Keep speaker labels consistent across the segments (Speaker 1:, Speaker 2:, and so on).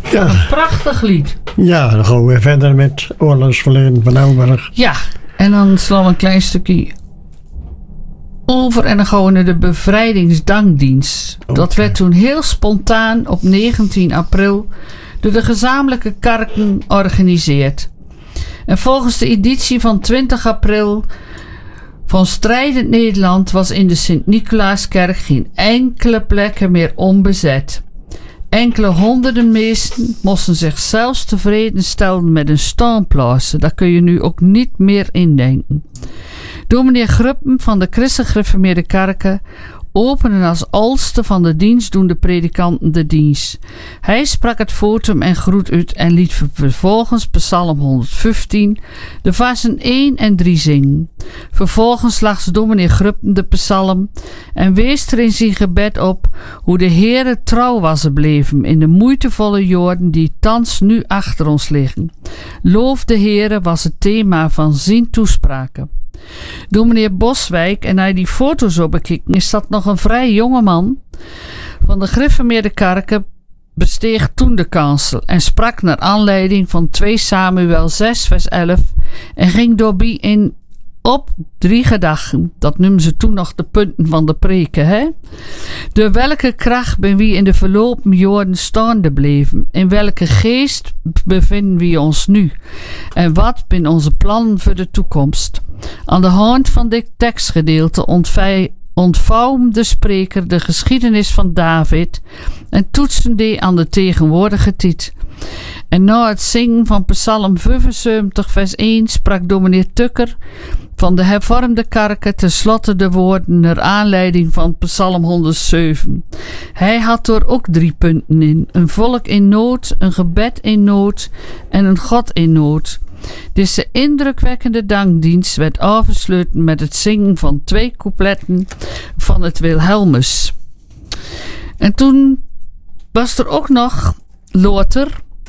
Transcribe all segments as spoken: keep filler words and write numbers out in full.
Speaker 1: Ja.
Speaker 2: Een prachtig lied.
Speaker 1: Ja, dan gaan we weer verder met oorlogsverleden van Elburg.
Speaker 2: Ja, en dan slaan we een klein stukje over en dan gaan we naar de bevrijdingsdankdienst. Okay. Dat werd toen heel spontaan op negentien april door de gezamenlijke kerken georganiseerd. En volgens de editie van twintig april van Strijdend Nederland was in de Sint-Nicolaaskerk geen enkele plekken meer onbezet. Enkele honderden mensen moesten zich zelfs tevreden stellen met een staanplaats. Daar kun je nu ook niet meer indenken. Dominee Gruppen van de Christen-Gereformeerde Kerken openen als oudste van de dienstdoende predikanten de dienst. Hij sprak het votum en groet uit en liet vervolgens Psalm honderdvijftien de versen één en drie zingen. Vervolgens las dominee Gruppen de psalm en wees er in zijn gebed op hoe de Heere trouw was gebleven in de moeitevolle jaren die thans nu achter ons liggen. Loof de Heere was het thema van zijn toespraken. Dominee Boswijk, en hij die foto's op bekijken, is dat nog een vrij jonge man van de Gereformeerde Kerken, besteeg toen de kansel en sprak naar aanleiding van twee Samuel zes vers elf en ging doorbij in op drie gedachten. Dat noemen ze toen nog de punten van de preken, hè? Door welke kracht ben we in de verlopen jaren staande bleven? In welke geest bevinden we ons nu? En wat zijn onze plannen voor de toekomst? Aan de hand van dit tekstgedeelte ontvouwt de spreker de geschiedenis van David en toetsen die aan de tegenwoordige tijd. En na het zingen van Psalm vijfenzeventig vers één sprak dominee Tukker van de hervormde kerken tenslotte de woorden naar aanleiding van Psalm honderdzeven. Hij had er ook drie punten in. Een volk in nood, een gebed in nood en een God in nood. Deze indrukwekkende dankdienst werd afgesloten met het zingen van twee coupletten van het Wilhelmus. En toen was er ook nog later,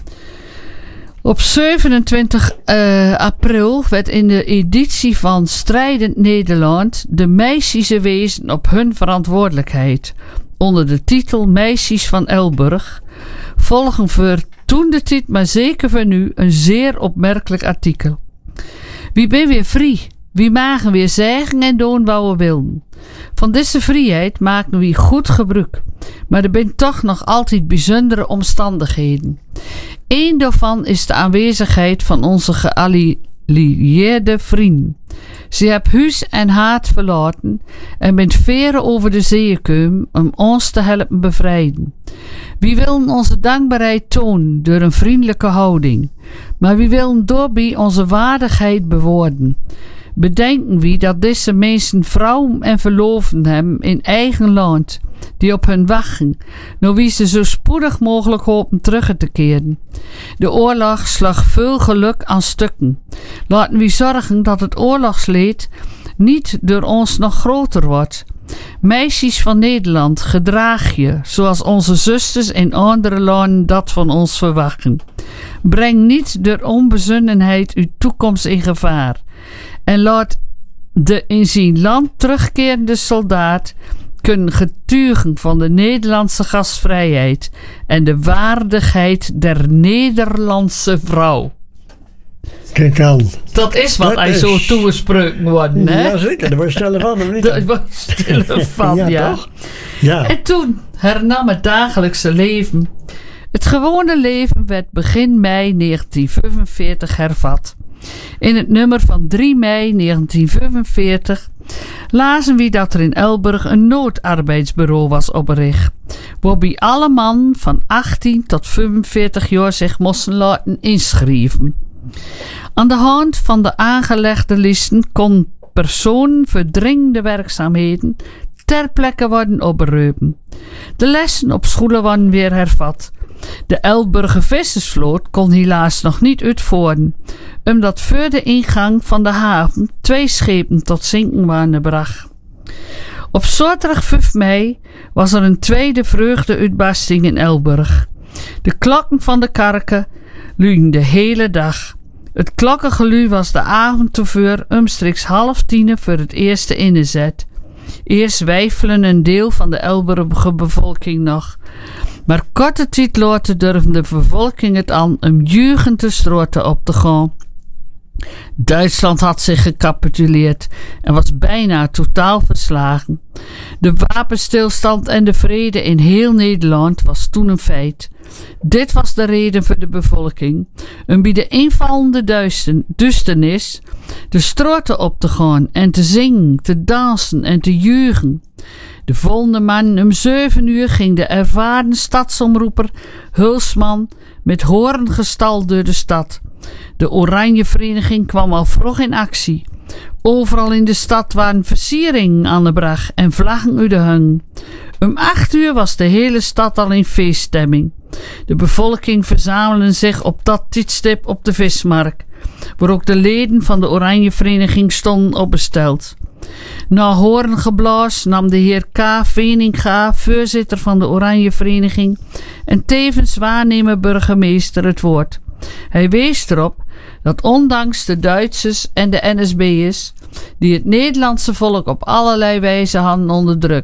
Speaker 2: op zevenentwintig uh, april werd in de editie van Strijdend Nederland de meisjes wezen op hun verantwoordelijkheid. Onder de titel Meisjes van Elburg volgen voor toen de tijd, maar zeker voor nu, een zeer opmerkelijk artikel. Wie ben weer vrij? Wie mogen weer zeggen en doen wat we willen? Van deze vrijheid maken we goed gebruik. Maar er zijn toch nog altijd bijzondere omstandigheden. Eén daarvan is de aanwezigheid van onze geallieerde vrienden. Ze hebben huis en haard verlaten en met veren over de zee gekomen om ons te helpen bevrijden. We willen onze dankbaarheid tonen door een vriendelijke houding, maar we willen daarbij onze waardigheid bewoorden. Bedenken we dat deze mensen vrouwen en verloofden hebben in eigen land, die op hun wachten, naar wie ze zo spoedig mogelijk hopen terug te keren. De oorlog slag veel geluk aan stukken. Laten we zorgen dat het oorlogsleed niet door ons nog groter wordt. Meisjes van Nederland, gedraag je zoals onze zusters in andere landen dat van ons verwachten. Breng niet door onbezunnenheid uw toekomst in gevaar. En laat de in zijn land terugkerende soldaat kunnen getuigen van de Nederlandse gastvrijheid en de waardigheid der Nederlandse vrouw.
Speaker 1: Kijk aan.
Speaker 2: Dat is wat
Speaker 1: dat
Speaker 2: hij
Speaker 1: is...
Speaker 2: zo toegesproken wordt, hè?
Speaker 1: Jazeker, daar word je stille van, of niet?
Speaker 2: Daar word je stille van, ja.
Speaker 1: Ja, toch? Ja.
Speaker 2: En toen hernam het dagelijkse leven. Het gewone leven werd begin mei negentien vijfenveertig hervat. In het nummer van drie mei negentien vijfenveertig lazen we dat er in Elburg een noodarbeidsbureau was opgericht, waarbij alle mannen van achttien tot vijfenveertig jaar zich moesten laten inschrijven. Aan de hand van de aangelegde listen kon personen voor dringende werkzaamheden ter plekke worden opgeroepen. De lessen op scholen worden weer hervat. De Elburger vissersvloot kon helaas nog niet uitvoeren, omdat voor de ingang van de haven twee schepen tot zinken waren gebracht. Op zaterdag vijf mei was er een tweede vreugdeuitbarsting in Elburg. De klokken van de kerken luiden de hele dag. Het klokkengelui was de avond tevoren omstreeks half tien voor het eerste inzet. Eerst weifelen een deel van de Elburger bevolking nog. Maar korte tijd later durfde de bevolking het aan om juichend de straten op te gaan. Duitsland had zich gecapituleerd en was bijna totaal verslagen. De wapenstilstand en de vrede in heel Nederland was toen een feit. Dit was de reden voor de bevolking om bij de invallende duisternis de straten op te gaan en te zingen, te dansen en te juichen. De volgende man om zeven uur ging de ervaren stadsomroeper Hulsman met hoorn gestald door de stad. De Oranje Vereniging kwam al vroeg in actie. Overal in de stad waren versieringen aan de brug en vlaggen uit de hang. Om acht uur was de hele stad al in feeststemming. De bevolking verzamelde zich op dat tijdstip op de vismarkt, waar ook de leden van de Oranje Vereniging stonden opgesteld. Na hoorngeblaas nam de heer K. Veninga, voorzitter van de Oranje Vereniging en tevens waarnemer burgemeester, het woord. Hij wees erop dat ondanks de Duitsers en de N S B'ers, die het Nederlandse volk op allerlei wijze hadden onderdrukt,